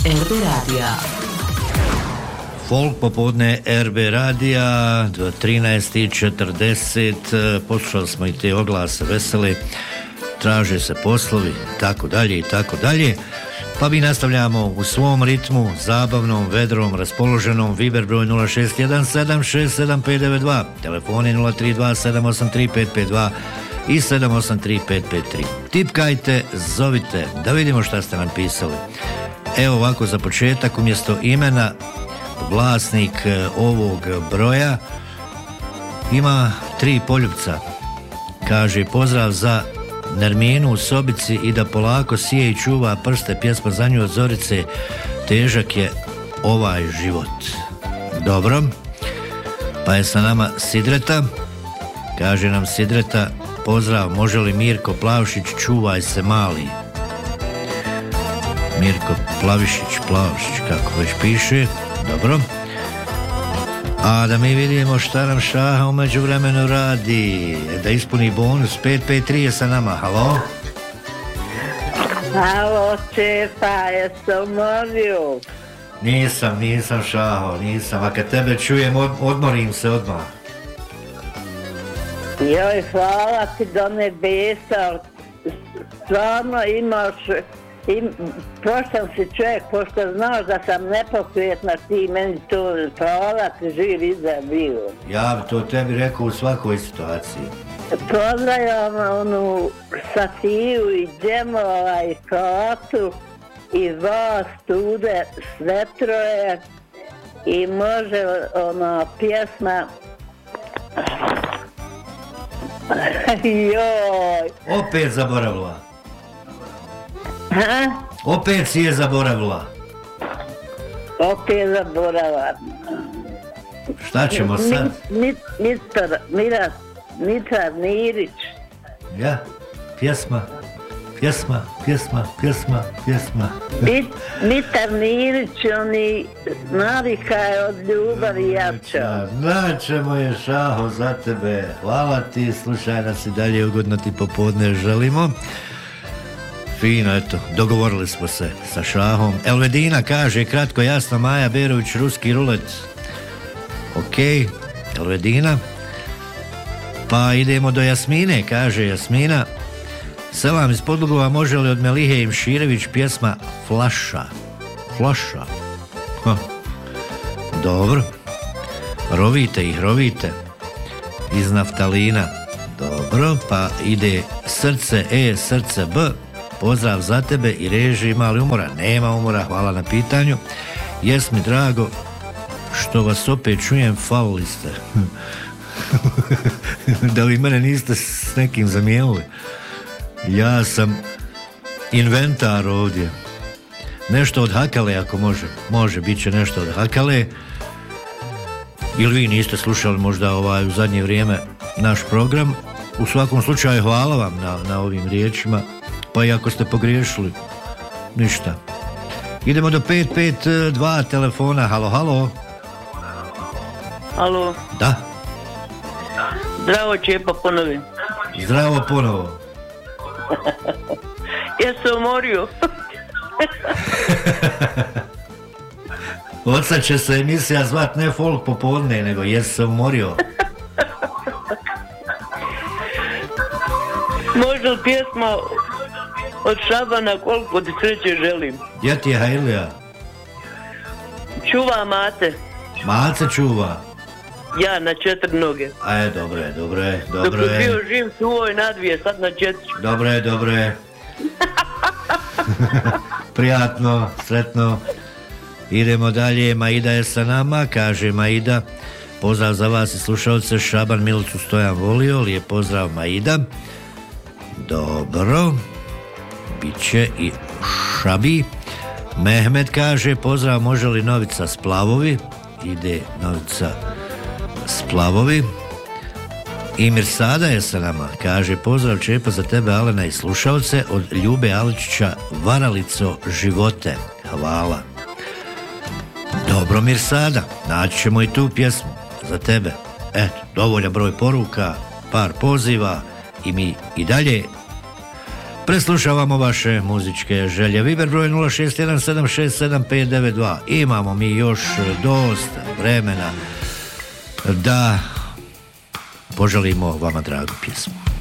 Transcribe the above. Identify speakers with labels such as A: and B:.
A: RB Radija.
B: Folk popodne RB Radija do 13:40. Poslušali smo i te oglase vesele, traže se poslovi, tako dalje i tako dalje. Pa mi nastavljamo u svom ritmu, zabavnom, vedrom, raspoloženom. Viber broj 0617675592, telefoni 032783552 i 783553. Tipkajte, zovite, da vidimo šta ste nam pisali. Evo ovako za početak, umjesto imena vlasnik ovog broja ima 3 poljupca. Kaže pozdrav za Nerminu u sobici i da polako sije i čuva prste, pjesma za nju od Zorice, težak je ovaj život. Dobro, pa je sa nama Sidreta. Kaže nam Sidreta, pozdrav, može li Mirko Plavšić, čuvaj se mali. Mirko Plavšić, kako već piše. Dobro. A da mi vidimo šta nam Šaha umeđu vremenu radi. Da ispuni bonus. 553 je sa nama. Halo?
C: Halo, Čefa, jesam umorio?
B: Nisam Šaho, nisam. A kad tebe čujem, odmorim se odmah.
C: Joj, hvala ti do nebesa. Stvarno imaš... Poštan si čovjek, pošto znaš da sam nepokretna, ti meni to hvala ti živ iza bio. Ja bi
B: to tebi rekao u svakoj situaciji.
C: Pozdravljam onu Safiju i Džemova i Katu i vas tude sve troje i može ona pjesma joj.
B: Opet zaboravila.
C: Ha?
B: Opet si je zaboravila.
C: Opet zaboravila.
B: Šta ćemo sad?
C: Mitar Nirić.
B: Ja? Pjesma.
C: Mitar Nirić, oni navika je od ljubavi jača.
B: Značemo je Šaho za tebe. Hvala ti, slušaj nas i dalje, ugodno ti popodne želimo. Fino, eto, dogovorili smo se sa Šahom. Elvedina kaže, kratko, jasno, Maja Berović, ruski rulet. Ok, Elvedina. Pa idemo do Jasmine, kaže Jasmina. Selam iz Podlugova, može li od Melihe Imširević pjesma Flaša? Dobro. Rovite iz naftalina. Dobro, pa ide srce E, srce B. Pozdrav za tebe i reži, ima li umora? Nema umora, hvala na pitanju. Jes mi drago što vas opet čujem, falili ste. Da vi mene niste s nekim zamijenili. Ja sam inventar ovdje. Nešto od Hakale ako može. Može, bit će nešto od Hakale. Ili vi niste slušali možda u zadnje vrijeme naš program. U svakom slučaju hvala vam na ovim riječima. Pa i ako ste pogriješili, ništa. Idemo do 552 telefona. Halo.
D: Halo.
B: Da.
D: Zdravo, Čepa, ponovi.
B: Zdravo ponovo.
D: Ja se umorio.
B: Od sad će se emisija zvat ne folk popodne, nego jes se umorio.
D: Može li pjesma od Šabana koliko ti sreće želim?
B: Ja ti je Hajlija.
D: Čuva Mate.
B: Mace čuva.
D: Ja na 4 noge.
B: Aj, dobro je.
D: Dok je bio živ čuvoj na 2, sad na 4.
B: Dobro je. Prijatno, sretno. Idemo dalje, Maida je sa nama, kaže Maida. Pozdrav za vas i slušalce, Šaban Milicu Stojan volio, lijep pozdrav Maida. Dobro. Biće i Šabi. Mehmet kaže, pozdrav, može li Novica Splavovi? Ide Novica Splavovi. I Mirsada je sa nama, kaže, pozdrav Čepa za tebe, Alena i slušalce, od Ljube Aličića, Varalico živote. Hvala. Dobro, Mirsada, naći ćemo i tu pjesmu za tebe. Eto, dovoljan broj poruka, par poziva i mi i dalje Preslušavamo vaše muzičke želje. Viber broj 061767592. Imamo mi još dosta vremena da poželimo vama dragu pjesmu.